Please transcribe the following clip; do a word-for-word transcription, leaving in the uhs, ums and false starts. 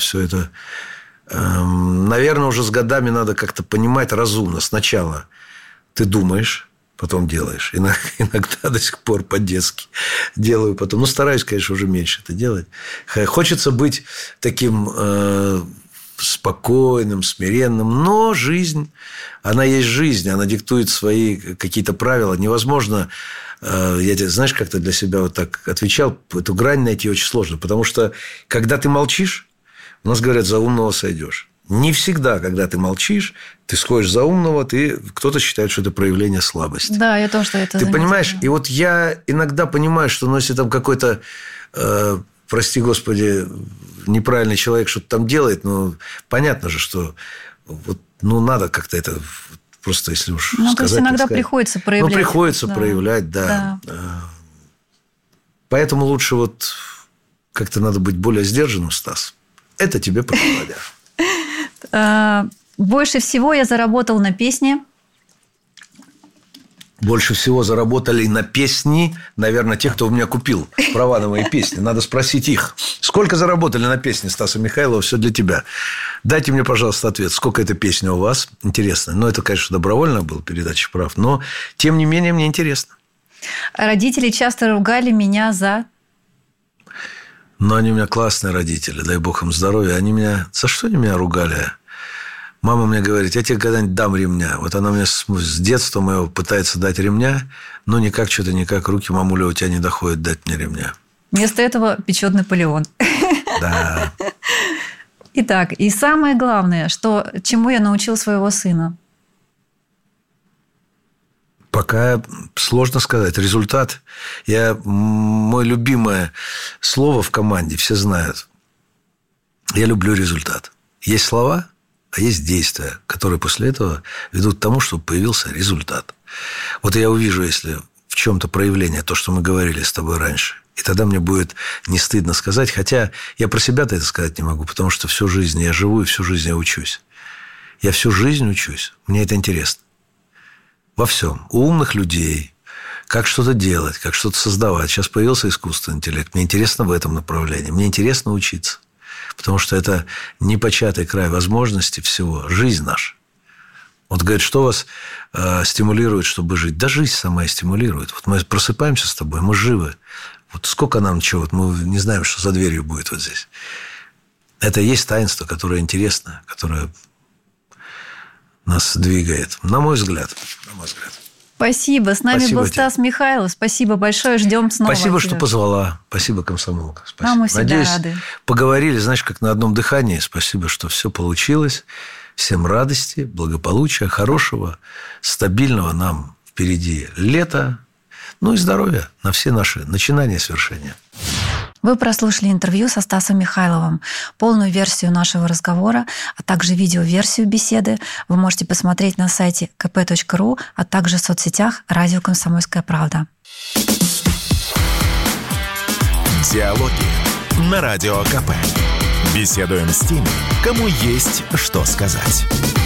все это... Наверное, уже с годами надо как-то понимать разумно. Сначала ты думаешь, потом делаешь. Иногда до сих пор по-детски делаю потом. Ну, стараюсь, конечно, уже меньше это делать. Хочется быть таким э, спокойным, смиренным. Но жизнь, она есть жизнь. Она диктует свои какие-то правила. Невозможно... Э, я, знаешь, как-то для себя вот так отвечал. Эту грань найти очень сложно. Потому что, когда ты молчишь, у нас говорят, за умного сойдешь. Не всегда, когда ты молчишь, ты сходишь за умного, ты, кто-то считает, что это проявление слабости. Да, я тоже это Ты заметила. понимаешь? И вот я иногда понимаю, что ну, если там какой-то, э, прости господи, неправильный человек что-то там делает, ну, понятно же, что вот, ну, надо как-то это... Просто если уж ну, сказать... то есть, иногда сказать, приходится проявлять. Ну, приходится да. проявлять, да. да. Поэтому лучше вот как-то надо быть более сдержанным, Стас. Это тебе похваля. Больше всего я заработал на песне. Больше всего заработали на песни, наверное, те, кто у меня купил права на мои песни. Надо спросить их. Сколько заработали на песни Стаса Михайлова? Все для тебя. Дайте мне, пожалуйста, ответ. Сколько эта песня у вас? Интересно. Ну, это, конечно, добровольно была передача прав. Но, тем не менее, мне интересно. Родители часто ругали меня за... Но они у меня классные родители, дай бог им здоровья. Они меня... За что они меня ругали? Мама мне говорит, я тебе когда-нибудь дам ремня. Вот она мне с, с детства моего пытается дать ремня, но никак что-то, никак руки, мамуля, у тебя не доходят дать мне ремня. Вместо этого печет Наполеон. Да. Итак, и самое главное, что, чему я научил своего сына? Пока сложно сказать. Результат. Я, мое любимое слово в команде, все знают. Я люблю результат. Есть слова, а есть действия, которые после этого ведут к тому, чтобы появился результат. Вот я увижу, если в чем-то проявление, то, что мы говорили с тобой раньше, и тогда мне будет не стыдно сказать, хотя я про себя-то это сказать не могу, потому что всю жизнь я живу и всю жизнь я учусь. Я всю жизнь учусь. Мне это интересно. Во всем. У умных людей, как что-то делать, как что-то создавать. Сейчас появился искусственный интеллект. Мне интересно в этом направлении. Мне интересно учиться. Потому что это непочатый край возможностей всего. Жизнь наша. Вот говорит, что вас э, стимулирует, чтобы жить? Да жизнь сама и стимулирует. Вот мы просыпаемся с тобой, мы живы. Вот сколько нам чего, вот мы не знаем, что за дверью будет вот здесь. Это и есть таинство, которое интересно, которое... нас двигает. На мой взгляд. На мой взгляд. Спасибо. С нами Спасибо был тебе. Стас Михайлов. Спасибо большое. Ждем снова. Спасибо, тебя. что позвала. Спасибо, комсомолка. Спасибо. А мы всегда Надеюсь, рады. Поговорили, знаешь, как на одном дыхании. Спасибо, что все получилось. Всем радости, благополучия, хорошего, стабильного нам впереди лета. Ну и здоровья на все наши начинания и свершения. Вы прослушали интервью со Стасом Михайловым. Полную версию нашего разговора, а также видеоверсию беседы вы можете посмотреть на сайте ка пэ точка ру, а также в соцсетях «Радио Комсомольская правда». Диалоги на Радио ка пэ. Беседуем с теми, кому есть что сказать.